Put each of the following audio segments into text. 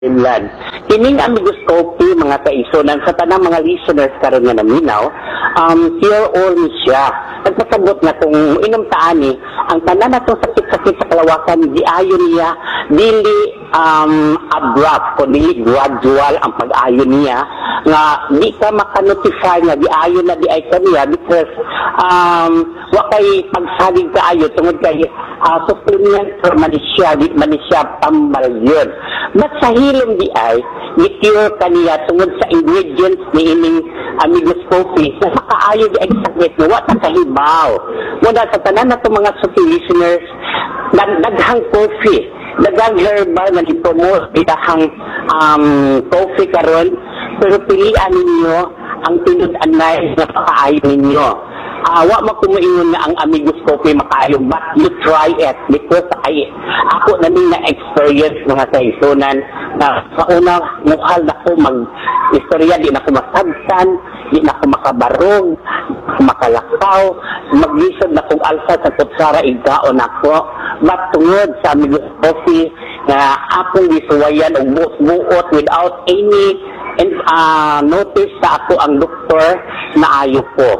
Finland. Kining Amigos Coffee, mga kaisunan, sa tanang mga listeners karon nga naminaw, pure all ni siya. Nagpasabot na kung inom taani, ang tanan na itong sakit-sakit sa kalawakan, di ayon niya, dili abrupt, kundi gradual ang pag-ayon niya, nga di ka makanotify nga di ayon na di ay kaniya because wakay pagsalig ka ayo tungod kay supplement for manisya, di manisya pambal yun. But sa hilom di ay, i-cure kaniya tungod sa ingredients ni ining Amigos Coffee na makaayo di ay sakit na wata kahibaw. Muna sa tanan na itong mga suki listeners, daghang coffee, daghang herbal na ipromote, daghang coffee karon, pero pilian ninyo ang tinud-anay na pakaayo ninyo. Wa makumaingon nga ang Amigos Coffee makaayo, but you try it because ako na din na-experience mga kaisunan na sa una muhal na ko mag-istorya, di na ko masabtan, di na ko makabarog, makalakaw, mag-lisod na kong alsa sa kutsara igkaon ako. But tungod sa Amigos Coffee na akong gisuwayan o buot without any notice sa ako ang doktor na ayo ko.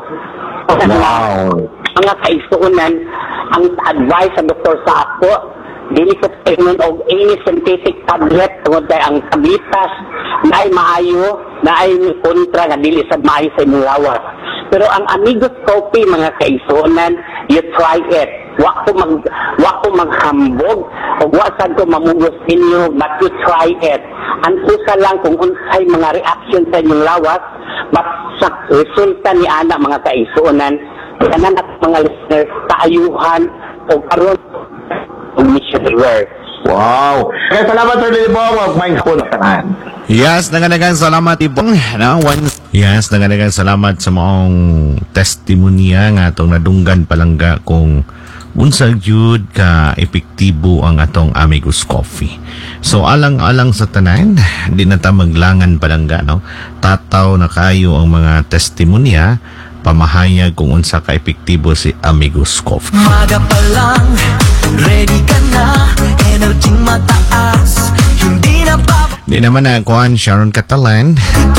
Wow. Mga kaisunan, ang advice sa doktor sa ako, dili ko tingnan og any synthetic tablet tungod kay ang tablitas na ay maayo, na ay kontra nga dili sad maayo sa imong lawas. Pero ang Amigos Coffee, mga kaisunan, you try it. Wa ko maghambog o wa sad ko mamugos inyo, but you try it. Ang usa lang kung unsay mga reaction sa inyong lawas, but sa resulta ni ana, mga kaisunan, kanan at mga listeners kaayuhan o karon og mission work. Wow. Kaya salamat sa dili po, magmain ko na tanan. Yes, naganagang salamat ibong. Yes, naganagang salamat sa maong testimonya nga atong nadunggan palangga kung unsag jud ka epektibo ang atong Amigos Coffee. So alang-alang sa tanan, di na ta maglangan palangga, no? Tataw na kayo ang mga testimonya, pamahayag kung unsa ka epektibo si Amigos Coffee. Maga pa lang, ready ka na, energy mataas, hindi na Di naman na kuhan Sharon Catalan.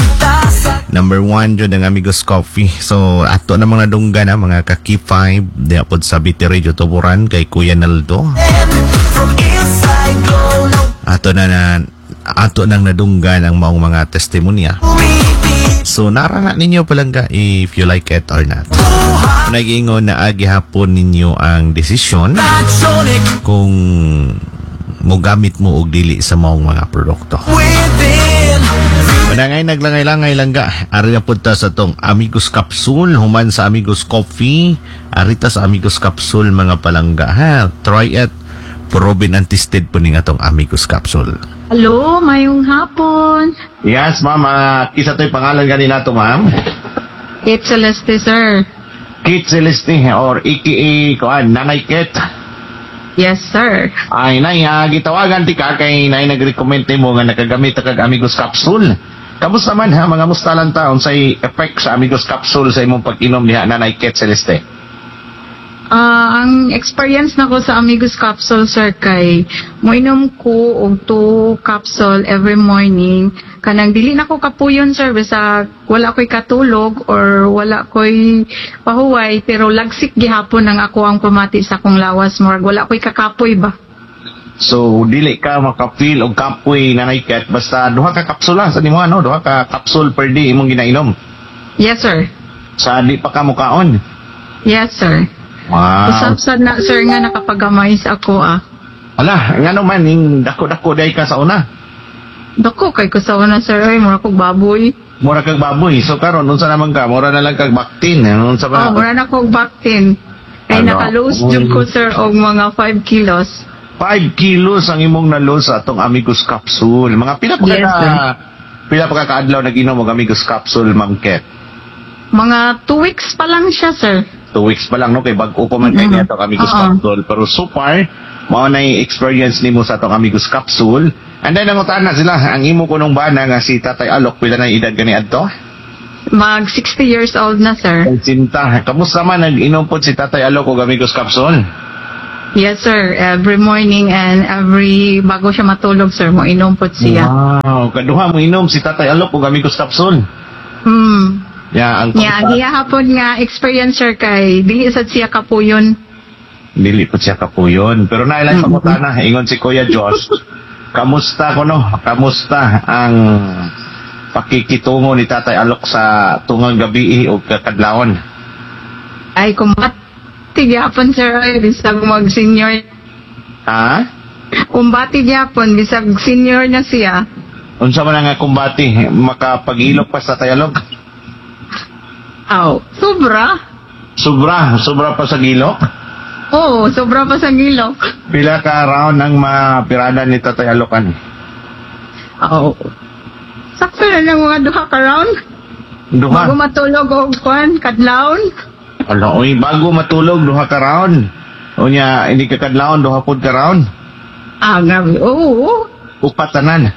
Number 1 dyan ang Amigos Coffee. So, ato na mga dunggan na mga kaki 5. Di apod sa BT Radio Tuburan kay Kuya Naldo. Ato nang nadunggan ang maong mga testimonya. So, narana ninyo palangga if you like it or not. Nag-ingon na agihapon ninyo ang desisyon kung mogamit mo og dili sa maong mga produkto. Manangay naglangay-langay langga. Ari na punta sa tong Amigos Capsule, human sa Amigos Coffee, arita sa Amigos Capsule mga palangga. Ha, try it. Proven and tested po ning atong Amigos Capsule. Hello, mayong hapon. Yes, ma'am. Kisa to'y pangalan ganina to, ma'am? Kate Celeste, sir. Kate Celeste or aka Nanay Kate. Yes, sir. Ay, nay, gitawagan ti ka kay nay nag-recommend mo nga nakagamit kag Amigos Capsule. Kamusta man ha, mga mustalan taon sa effect sa Amigos Capsule sa imong pag-inom diha, Nanay Kate Celeste? Ang experience na ko sa Amigos Capsule, sir, kay moinom ko og 2 capsule every morning. Kanang dili na ko kapuyon, sir, basta wala ko'y katulog or wala ko'y pahuway, pero lagsik gihapon ang ako ang pamati sa akong lawas, morag wala ko'y kakapoy ba. So, dili ka makapil og kapoy, Nanay Kate, basta duha ka kapsula sa nimo, ano? Duha ka capsule per day imong ginainom. Yes, sir. Sa di pa ka mukaon. Yes, sir. Wow. Usap na, sir, nga nakapagamay sa ako, Ala, nga naman, yung dako-dako day ka sa una. Dako, kay ko sa una, sir, ay, mura kong baboy. Mura kag baboy. So karon unsa naman ka? Mura na lang kag baktin. Unsa ba? Mura na kong baktin. Ay, Ano? naka-lose dyan ko, sir, og mga 5 kilos. 5 kilos ang imong na-lose sa atong Amigos Capsule. Mga pila pa ka kaadlaw nag-inom og Amigos Capsule, Ma'am Ket? Mga 2 weeks pa lang siya, sir. 2 weeks pa lang, no? Kay bago ko man kay atong Amigos Capsule. Pero so far, mao na yung experience nimo sa atong Amigos Capsule. And then, nangutaan na sila, ang imo ko nung bana nga si Tatay Alok, pila na edad gani adto? Mag 60 years old na, sir. Ay, sinta. Kamusta man nag-inom po si Tatay Alok og Amigos Capsule? Yes, sir. Every morning and every bago siya matulog, sir, mo inom po siya. Wow, kaduha mo inom si Tatay Alok ug Amigos Capsule. Ya, ang Iya hapon nga experience, sir, kay dili sad siya kapuyon. Dili po siya kapuyon. Pero nailan pa mo na, ingon si Kuya Josh. Kamusta Kamusta ang pakikitungo ni Tatay Alok sa tungang gabi o kakadlawon? Ay, kumbati gyapon, sir, ay bisag mag-senior. Ha? Kumbati gyapon bisag senior na siya. Unsa man nga kumbati? Makapag-ilok pa sa Tatay Alok? Aw, sobra. Sobra pa sa gilok? Oo, sobra pa sa gilok. Pila ka round ang mapirada ni Tatay Alokan? Oo. Sakto na lang mga duha ka round. Bago Duha? matulog o kwan, kadlawon. Ala, oy, bago matulog, duha ka round. O niya, hindi ka kadlaon, duha pod ka round. Gabi. Oo. Upatanan.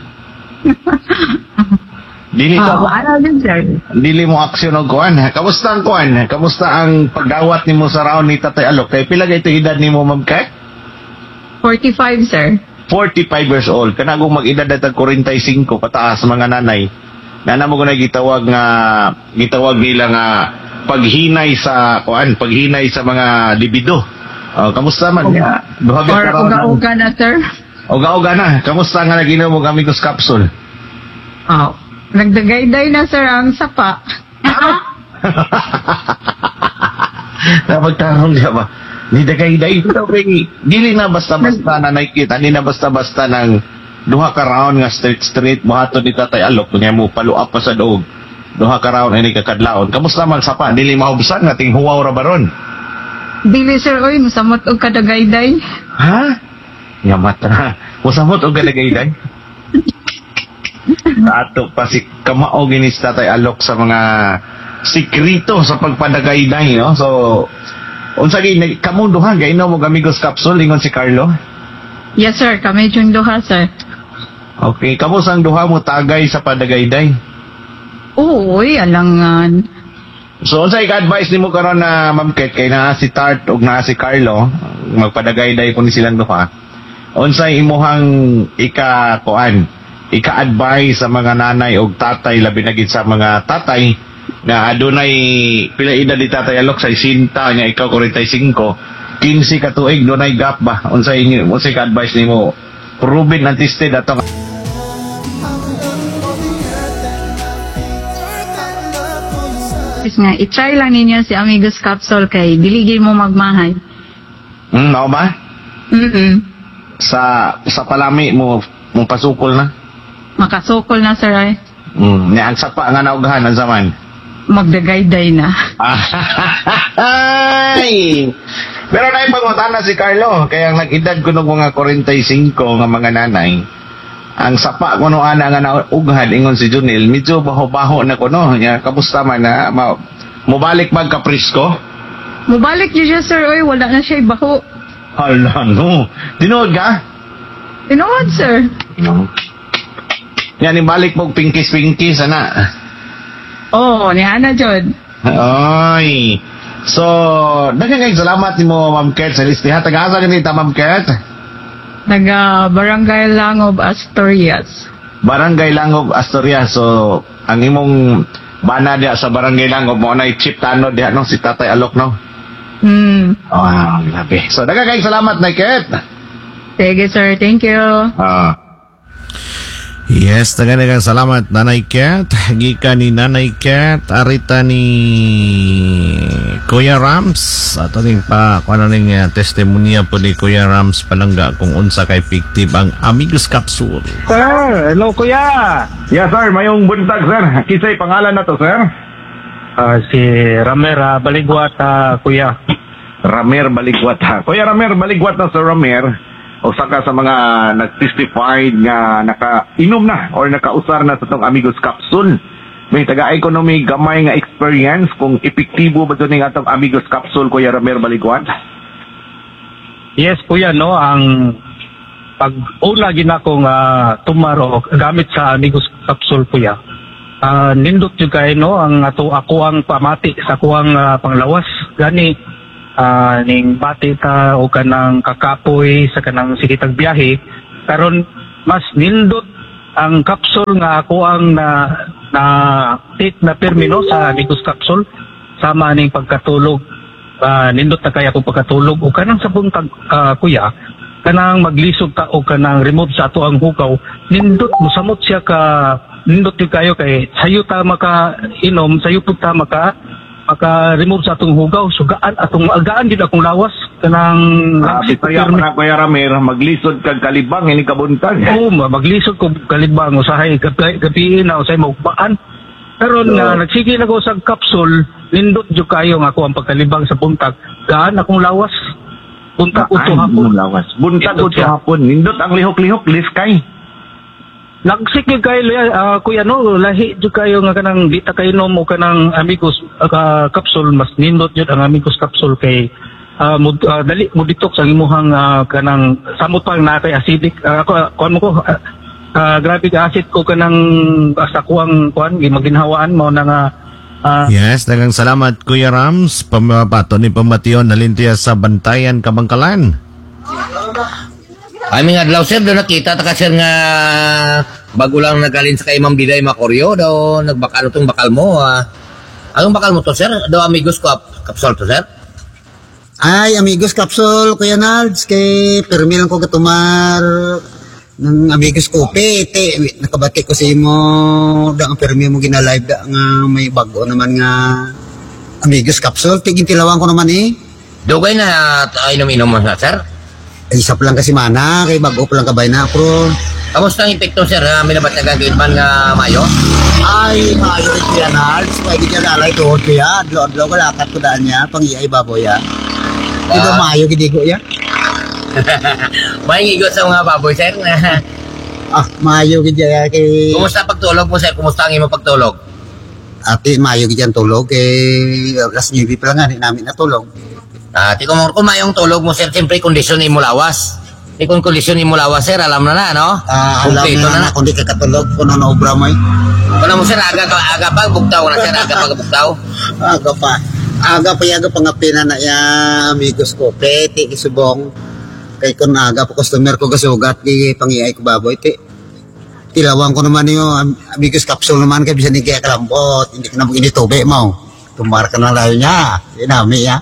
Dili ka, Ano din, sir? dili mo aksyon og kuan. Kamusta ang kuan? Kamusta ang pagdawat nimo sa round ni Tatay Alok? Kay pila kay edad nimo, Ma'am Kay? 45, sir. 45 years old. Kana kung mag-edad at 45 pataas mga nanay. Nana mo ko na gitawag nila nga paghinay sa kuan, paghinay sa mga libido. Kamusta man? Duha ka Or round. uga-uga na, sir. Uga-uga na. Kamusta nga naginom mo Amigos Capsule? Nagdagayday na, sir, ang sapa. Napagtanong niya ba? Ni dagay-day. Dili na basta-basta na nakikita. Dili na basta-basta ng duha ka round nga straight buhaton ni Tatay Alok. Kunya mo paluap pa sa doog. Duha ka round ay kakadlaon. Kamusta man sapa? Dili mahubsan nga ting huwaw ra baron. Dili, sir, oy, musamot og kadagayday. Ha? Yamat na. Musamot og kadagayday. Ato pa si kamao ginis Tatay Alok sa mga sikrito sa pagpadagayday, no? So, unsa gini kamo duha gainom mo Amigos Capsule ingon si Carlo? Yes, sir, kami yung duha, sir. Okay, kamo sang duha mo tagay sa padagayday? Uy, alangan. So, unsa ika-advise nimo karon na Ma'am Ket kay naa si Tart ug naa si Carlo, magpadagayday po ni silang duha. Unsay imuhang ika-advise sa mga nanay ug tatay labi na gid sa mga tatay na adunay pila edad ni Tatay Alok sa 60 nya ikaw 45 15 ka tuig dunay gap ba unsay ka-advise nimo proven and tested ato Nga, i-try lang ninyo si Amigos Capsule kay diligay mo magmahay. mao ba sa palami mo pasukol na Makasukol na, sir, ay. Nya ang sapa nga naugahan ang zaman. Magdagayday na. Ay! Pero na ipangutana si Carlo, kaya nag-edad ko nung mga 45 nga mga nanay, ang sapa ko no ana nga naugahan, ingon si Junel, medyo baho-baho na ko no. Nya, kamusta man na, mubalik magkaprisko? Mubalik niyo siya, sir, oy, wala na siya baho. Hala, no. Tinood ka? Tinood, sir. No. Yan, ibalik mo pinkis-pinkis, ana. Oo, ni Ana Jod. Ay. So, daghang salamat nimo Ma'am Ket sa listihan. Taga-asa ganita Ma'am Ket? Taga Barangay Langob, Asturias. Barangay Langob, Asturias. So, ang imong bana diya sa Barangay Langob mo na chip tanod diya no si Tatay Alok no. Oh, grabe. So, daghang salamat na Ket. Sige, sir. Thank you. Yes, daghang salamat Nanay Ket. Gikan ni Nanay Ket, arita ni Kuya Rams. Ato ning kuno ning testimonya po ni Kuya Rams palangga kung unsa kay effective ang Amigos Capsule. Sir, hello kuya. Yes sir, mayong buntag sir. Kisay pangalan na to sir? Si Ramer Baligwat, kuya. Ramer Baligwat ha. Kuya Ramer Baligwat na Sir Ramer. O saka sa mga nag-testified nga naka-inom na or nakausar na sa itong Amigos Capsule. May taga-economy gamay nga experience kung epektibo ba ito ng atong Amigos Capsule, Kuya Ramer Baligwat? Yes kuya, no, ang pag-una ginakong tumaro gamit sa Amigos Capsule kuya. Nindot yung kayo, no, ang ako ang pamati sa kuwang panglawas. Gani, ning bati ta o kanang kakapoy sa kanang sikitag biyahe karon mas nindot ang capsule nga ako ang na take na termino sa Amigos Capsule sama ning pagkatulog. Nindot na kaya kung pagkatulog o kanang sa buntag kuya kanang maglisod ta o kanang remove sa ato ang hugaw nindot musamot siya ka nindot yun kayo kay sayo ta maka inom sayo pud ta maka remove sa atong hugaw sugaan atong agaan gid akong lawas kanang si Kuya Ramer maglisod kag kalibang ini kabuntag. Oo, maglisod ko kalibang usahay gabi na usahay magbaan. Karon nga nagsige na ko sa capsule nindot jud kayo nga ako ang pagkalibang sa buntag gaan akong lawas buntag uto hapon lawas buntag uto hapon nindot ang lihok-lihok liskay. Nagsikig kayo kuya no lahi jud kayo nga kanang di ta kainom o kanang Amigos Capsule mas nindot jud ang Amigos Capsule kay dali mo detox ang imuhang kanang samot pang na kay acidic kuan mo ko grabe ka acid ko kanang sa kuang kuan gimaginhawaan mo na nga yes, dagang salamat Kuya Rams pamapato ni Pamation nalintiya sa Bantayan Kabangkalan. Ay mga adlaw sir, doon nakita ta ka sir nga bago lang nagalin sa kay Ma'am Diday Macoryo daw nagbakal tong bakal mo. Anong bakal mo to sir? Daw Amigos Capsule to sir? Ay Amigos Capsule Kuya Nalds kay permi lang ko katumar ng Amigos Kope te nakabati ko sa imo da ang permi mo gina-live da nga may bago naman nga Amigos Capsule tigintilawan ko naman Dugay na inom-inom mo na sir? Isa pa lang kasi mana, kay bago pa lang kabay na ako. Kamusta ang epekto sir? May nabat nagagilman nga mayo? Ay, mayo rin siya na. Pwede siya lalay tuhod ko ya. Adlaw-adlaw ka lakat ko daan niya. Pang-iay baboy ya. Ito mayo gidigo ya. May ngigot sa mga baboy sir? Mayo gidya kay... Kumusta pagtulog mo sir? Kumusta ang imo pagtulog? Ate, mayo gidyan tulog kay... Alas 9 pa lang nga, namin natulog. Ti kung mayong tulog mo sir, siyempre kondisyon ni mo lawas. Ti kung kondisyon ni mo lawas sir, alam na no? Alam na kung di ka katulog, kung ano obra mo Kung mo sir, aga pa bugtaw na sir, aga pa bugtaw. Aga pa nga pina na ya Amigos ko, peti kisubong. Kay kung aga pa customer ko gasugat, kay pangiay ko baboy, tilawang ko naman yung Amigos Capsule naman, kay bisa ni kaya kalambot, hindi ka na mag-initube mo. Tumar ka na layo niya, inami ya.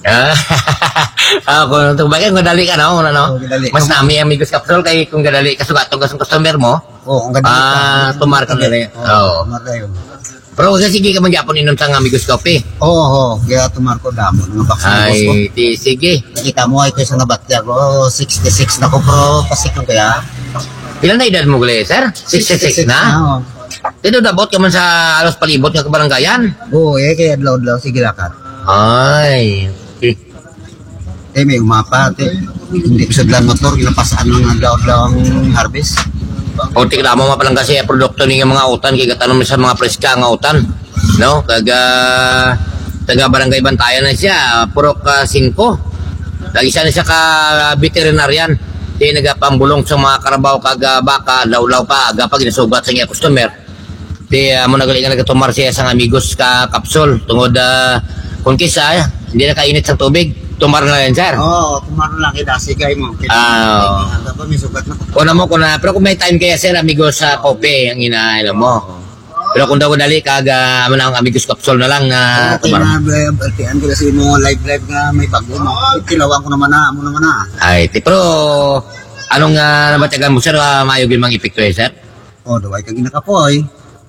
Kung bagay kung dali ka no, mas nami ang Amigos Capsule kay kung gadali ka sugatog sa customer mo. Oo, ang gadali. Tumar ka na. Oo. Pero kasi sige ka man gyapon inom sa Amigos Coffee. Oo, kaya tumar ko damo nga baksan ko. Ay, sige. Nakita mo ay ko sa nabatya ko 66 na ko pro pasikon kaya. Ilan na edad mo gali, sir? 66 na? Oo. Dito dabot ka man sa alos palibot nga kabaranggayan. Oo, kaya adlaw-adlaw sige lakat. Ay. May umapa, hindi ko sadlan motor, ginapasaan ng adlaw-adlaw ang harvest. O tikla mo mapalang kasi ang produkto ni mga utan, kaya tanong sa mga preska nga utan. No? Taga barangay Bantayan na siya, purok 5. Lagi siya na siya ka veterinarian. Di nagapambulong sa mga karabaw kaga baka, law-law pa, aga pa ginasugat sa niya customer. Di mo nagaling nga nagatumar siya sa Amigos Capsule. Tungod kung kisa, hindi na kainit sa tubig. Tumar na yan, sir. Oo, tumar na lang kinasigay mo. Dapat may sugat na. Pero kung may time kaya, sir, Amigos sa Cope, ang inainom mo. Pero kung daw dali, kaga mo na ang Amigos Capsule na lang na tumar. Okay na, baltian ko kasi mo live nga may bago mo. Tilawang ko naman na. Ay, pero anong nabatagan mo, sir, mayugin mang epekto sir? Daway kang ginakapoy.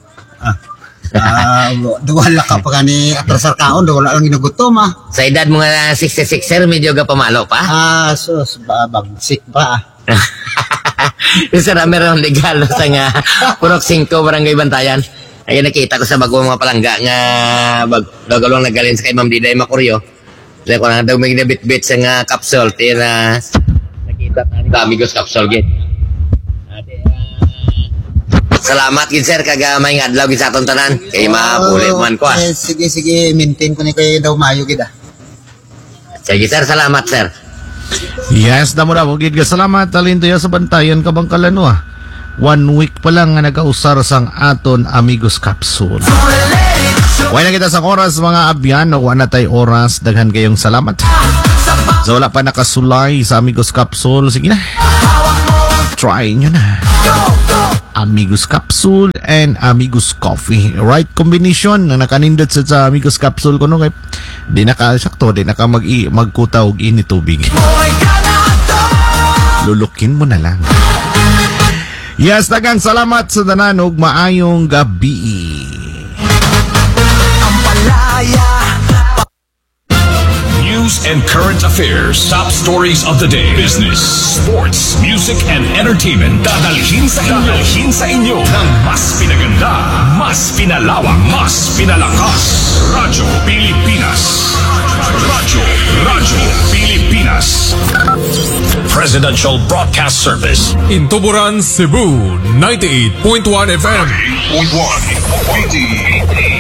Duwala ka pa ni atrasar kaon, duwala lang ginagutom Sa edad mo nga 66 sir, medyo ka pamalo pa? Sus, bagsik pa Sir, meron legal sa nga Purok 5, Barangay Bantayan. Ay nakita ko sa bago mga palangga nga bagalong nagalin sa kay Ma'am Diday Macoryo. Kaya ko na daw may ginabit-bit sa nga capsule, tira nakita na Amigos Capsule gid. Salamat gid sir kaga may adlaw gid sa aton tanan kay mabulit man ko. Sige maintain ko ni kay daw mayo gid Sige sir, salamat sir. Yes, damo gid ka salamat talento ya sa Bantayan Kabangkalan 1 week pa lang nga nagausar sang aton Amigos Capsule. Wala na kita sa oras mga abyan, wala na tay oras, daghan kayong salamat. So wala pa nakasulay sa Amigos Capsule, sige na. Try nyo na. Amigos Capsule and Amigos Coffee. Right combination na nakanindot sa Amigos Capsule ko no kay di nakasakto, di naka magkuta og init tubig. Lulukin mo na lang. Yes, dagang salamat sa tanan ug maayong gabi. News and current affairs. Top stories of the day. Business, sports, music, and entertainment. Dadalhin sa inyo ng mas pinaganda, mas pinalawak, mas pinalakas. Radyo Pilipinas. Radyo Pilipinas. Presidential Broadcast Service. In Tuburan, Cebu, 98.1 FM. 98.1.